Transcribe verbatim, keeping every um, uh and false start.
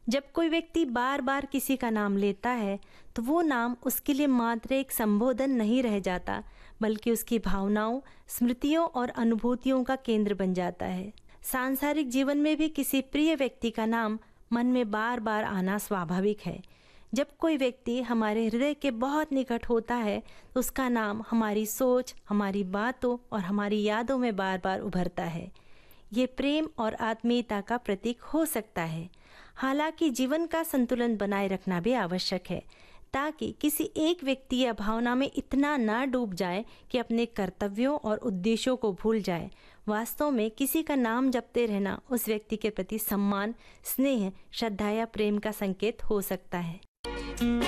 जब कोई व्यक्ति बार बार किसी का नाम लेता है तो वो नाम उसके लिए मात्र एक संबोधन नहीं रह जाता, बल्कि उसकी भावनाओं, स्मृतियों और अनुभूतियों का केंद्र बन जाता है। सांसारिक जीवन में भी किसी प्रिय व्यक्ति का नाम मन में बार बार आना स्वाभाविक है। जब कोई व्यक्ति हमारे हृदय के बहुत निकट होता है तो उसका नाम हमारी सोच, हमारी बातों और हमारी यादों में बार बार उभरता है। ये प्रेम और आत्मीयता का प्रतीक हो सकता है। हालांकि जीवन का संतुलन बनाए रखना भी आवश्यक है, ताकि किसी एक व्यक्ति या भावना में इतना ना डूब जाए कि अपने कर्तव्यों और उद्देश्यों को भूल जाए। वास्तव में किसी का नाम जपते रहना उस व्यक्ति के प्रति सम्मान, स्नेह, श्रद्धा या प्रेम का संकेत हो सकता है।